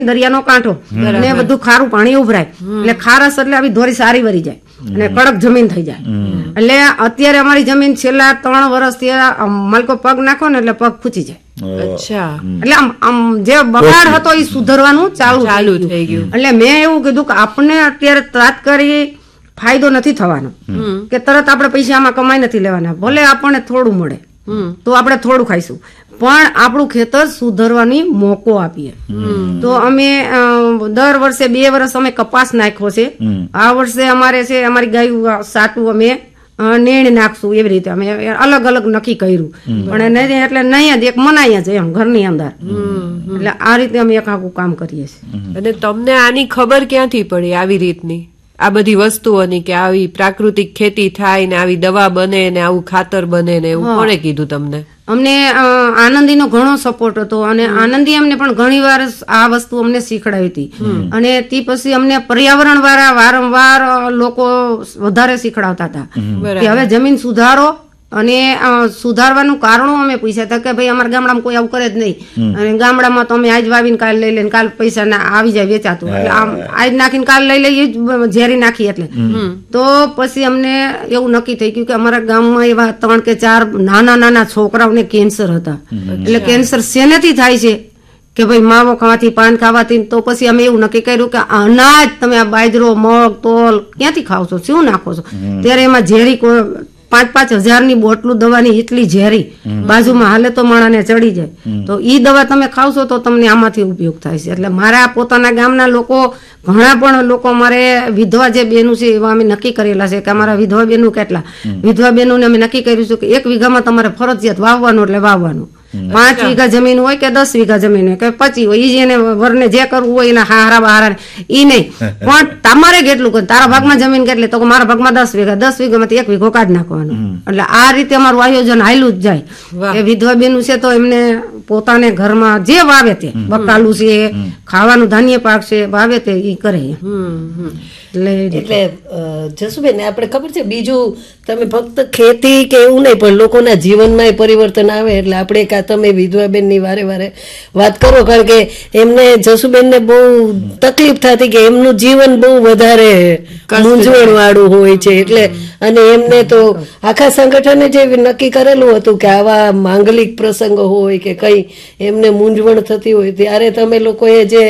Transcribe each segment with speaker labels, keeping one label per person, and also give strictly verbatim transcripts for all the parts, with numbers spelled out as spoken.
Speaker 1: દરિયાનો કાંઠો ને બધું ખારું પાણી ઉભરાય એટલે ખારસ એટલે આવી ધોરી સારી વરી જાય અને કડક જમીન થઈ જાય. એટલે અત્યારે અમારી જમીન છેલ્લા ત્રણ વર્ષથી માલકો પગ નાખો ને એટલે પગ ખૂચી જાય.
Speaker 2: અચ્છા,
Speaker 1: એટલે આમ આમ જે બગાડ હતો એ સુધરવાનું ચાલુ
Speaker 2: ચાલુ થઈ ગયું.
Speaker 1: એટલે મેં એવું કીધું કે આપણે અત્યારે તાત્કાલિક ફાયદો નથી થવાનો કે તરત આપણે પૈસા આમાં કમાઈ નથી લેવાના. ભલે આપણને થોડું મળે તો આપણે થોડું ખાઈશું, પણ આપણું ખેતર સુધરવાની મોકો આપીએ. તો અમે દર વર્ષે બે વર્ષ અમે કપાસ નાખ્યો છે. આ વર્ષે અમારે છે અમારી ગાયું સાટું અમે નેણ નાખશું એવી રીતે અમે અલગ અલગ નક્કી કર્યું. પણ નહીં એટલે નહીં જ એક મનાય છે એમ ઘરની અંદર. એટલે આ રીતે અમે એક આખું કામ કરીએ છીએ.
Speaker 2: અને તમને આની ખબર ક્યાંથી પડી આવી રીતની આ બધી વસ્તુઓની કે આવી પ્રાકૃતિક ખેતી થાય ને આવી દવા બને ને આવું ખાતર બને ને એવું કોણે કીધું તમને?
Speaker 1: અમને આનંદીનો ઘણો સપોર્ટ હતો અને આનંદી અમને પણ ઘણી વાર આ વસ્તુ અમને શીખડાવી હતી. અને તે પછી અમને પર્યાવરણ વાળા વારંવાર લોકો વધારે શીખડાવતા હતા કે હવે જમીન સુધારો. અને સુધારવાનું કારણો અમે પૂછ્યા હતા કે ભાઈ અમારા ગામડામાં કોઈ આવું કરે જ નહીં, અને ગામડામાં તો અમે આજ વાવીને કાલ લઈ લઈને કાલ પૈસા ના આવી જાય વેચાતું, એટલે આમ આજ નાખીને કાલ લઈ લઈએ જ ઝેરી નાખી. એટલે તો પછી અમને એવું નક્કી થઈ ગયું કે અમારા ગામમાં એવા ત્રણ કે ચાર નાના નાના છોકરાઓને કેન્સર હતા. એટલે કેન્સર શેનાથી થાય છે કે ભાઈ માવો ખાવાથી પાન ખાવાથી. તો પછી અમે એવું નક્કી કર્યું કે અનાજ તમે આ બાજરો મગ તોલ ક્યાંથી ખાવ છો, શું નાખો છો? ત્યારે એમાં ઝેરી પાંચ પાંચ હજાર ની બોટલું દવાની એટલી ઝેરી બાજુમાં હાલે તો માણાને ચડી જાય. તો ઈ દવા તમે ખાવશો તો તમને આમાંથી ઉપયોગ થાય છે. એટલે મારા પોતાના ગામના લોકો ઘણા પણ લોકો મારે વિધવા જે બેનું છે એવા અમે નક્કી કરેલા છે કે અમારા વિધવા બેનું કેટલા વિધવા બેનું અમે નક્કી કર્યું છે કે એક વીઘામાં તમારે ફરજિયાત વાવવાનું એટલે વાવવાનું. પાંચ વીઘા જમીન હોય કે દસ વીઘા જમીન હોય કે પચી હોય, ઈ એને વરને જે કરવું હોય એના હારા બહારા ઈ નહીં, પણ તમારે કેટલું કરે તારા ભાગમાં જમીન કેટલી તો મારા ભાગમાં દસ વીઘા દસ વીઘામાંથી એક વીઘો કાઢ નાખવાનું. એટલે આ રીતે અમારું આયોજન હાલ્યું જ જાય. એ વિધવા બેનું છે તો એમને પોતાને ઘરમાં જે વાવે તે બકાલું છે ખાવાનું ધાન્ય પાક છે વાવે તે ઈ કરે.
Speaker 3: એટલે જસુબેન આપણે ખબર છે બીજું તમે ફક્ત ખેતી કે એવું નહીં પણ લોકોના જીવનમાં પરિવર્તન આવે. એટલે આપણે કા તમે વિધવાબેન ની વારે વારે વાત કરો, કારણ કે એમને જસુબેન ને બહુ તકલીફ થતી કે એમનું જીવન બહુ વધારે મૂંઝવણ વાળું હોય છે. એટલે અને એમને તો આખા સંગઠને જે નક્કી કરેલું હતું કે આવા માંગલિક પ્રસંગો હોય કે કઈ એમને મૂંઝવણ થતી હોય ત્યારે તમે લોકોએ જે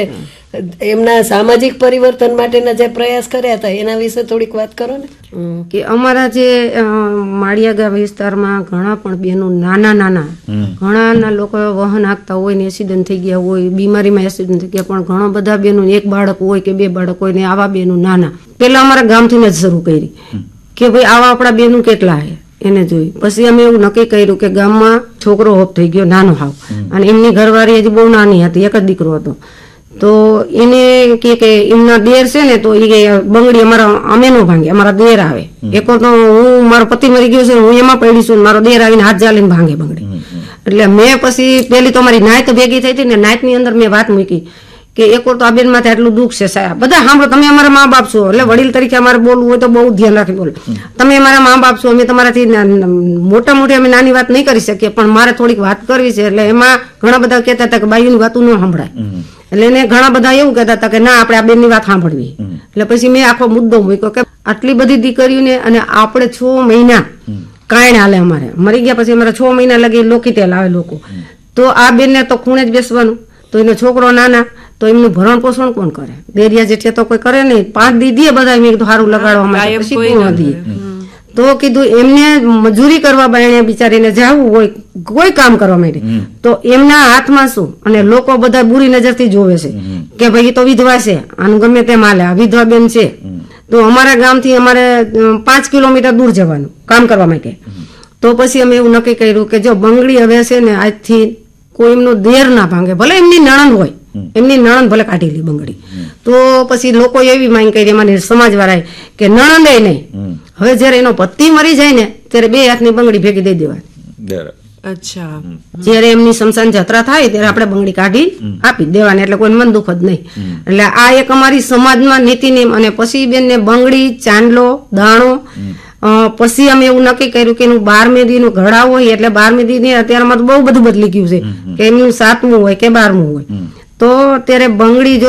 Speaker 3: એમના સામાજિક પરિવર્તન માટેના જે પ્રયાસ કર્યા હતા એના વિશે થોડીક વાત કરો ને.
Speaker 1: કે અમારા જે માળિયા ગામ વિસ્તારમાં ઘણા પણ બહેનો નાના નાના ઘણા લોકો વાહન હાંકતા હોય ને એક્સિડન્ટ થઈ ગયા હોય, બીમારીમાં એક્સિડન્ટ થઈ ગયા, પણ ઘણા બધા બહેનો એક બાળક હોય કે બે બાળક હોય ને આવા બહેનો નાના પેલા અમારા ગામથી જ શરૂ કરી કે ભાઈ આવા આપણા બહેનો કેટલા છે એને જોઈ. પછી અમે એવું નક્કી કર્યું કે ગામમાં છોકરો હોપ થઈ ગયો નાનો હાવ, અને એમની ઘરવાળી હજી બહુ નાની હતી, એક જ દીકરો હતો. તો એને કે એમના દેર છે ને તો એ બંગડી અમારા અમે નો ભાંગે, અમારા દેર આવે. એક તો હું મારો પતિ મરી ગયો છે હું એમાં પડી છું, મારો દેર આવીને હાથ જાલીને ભાંગે બંગડી. એટલે મેં પછી પેલી તો અમારી નાયત ભેગી થઈ હતી ને નાયત ની અંદર મેં વાત મૂકી કે એક તો આ બેન માથે આટલું દુઃખ છે સાહેબ, બધા સાંભળો તમે અમારા મા બાપ છો, એટલે વડીલ તરીકે અમારે બોલવું હોય તો બહુ ધ્યાન રાખી બોલો. તમે અમારા મા બાપ છો, અમે તમારાથી મોટા મોટી અમે નાની વાત નહીં કરી શકીએ, પણ મારે થોડીક વાત કરવી છે. એટલે એમાં ઘણા બધા કહેતા હતા કે બાયુની વાતો ન સંભળાય. એટલે એને ઘણા બધા એવું કહેતા હતા કે ના આપણે આ બેનની વાત સાંભળવી. એટલે પછી મેં આખો મુદ્દો મૂક્યો કે આટલી બધી દીકરીઓને અને આપણે છ મહિના કાંઈ હાલે અમારે મરી ગયા પછી અમારે છ મહિના લગી લોકી તેલ આવે લોકો. તો આ બેનને તો ખૂણે જ બેસવાનું, તો એનો છોકરો નાના તો એમનું ભરણ પોષણ કોણ કરે? દેરિયા જેટલે તો કોઈ કરે નહીં. પાંચ દી દે બધા મેં કીધું સારું લગાડવા માટે પછી કોણ દે. તો કીધું એમને મજૂરી કરવા બાયણે બિચારીને જવું હોય કોઈ કામ કરવા માટે તો એમના હાથમાં શું? અને લોકો બધા બુરી નજરથી જોવે છે કે ભાઈ તો વિધવા છે આનું ગમે તેમ હાલે, આ વિધવા બેન છે. તો અમારા ગામથી અમારે પાંચ કિલોમીટર દૂર જવાનું કામ કરવા માટે. તો પછી અમે એવું નક્કી કર્યું કે જો બંગડી હવે છે ને આજથી કોઈ એમનો દેર ના ભાંગે, ભલે એમની નણંદ હોય એમની નણંદ ભલે કાઢી લે બંગડી. તો પછી લોકો એવી માંગ કરી અમારી સમાજ વાળાએ કે નણંદે નહીં, હવે જયારે એનો પતિ મરી જાય ને ત્યારે બે હાથની બંગડી ભેગી દઈ દેવાની.
Speaker 2: અચ્છા,
Speaker 1: જયારે એમની શમશાન જાત્રા થાય ત્યારે આપણે બંગડી કાઢી આપી દેવાની, એટલે કોઈ મન દુઃખ જ નહીં. એટલે આ એક અમારી સમાજમાં નીતિ નિયમ. અને પછી બેન ને બંગડી, ચાંદલો, દાણો, પછી અમે એવું નક્કી કર્યું કે એનું બારમી દી નું ઘડા હોય એટલે બારમી દી ને અત્યારમાં તો બહુ બધું બદલી ગયું છે કે એમનું સાતમું હોય કે બારમું હોય તો અત્યારે બંગડી જો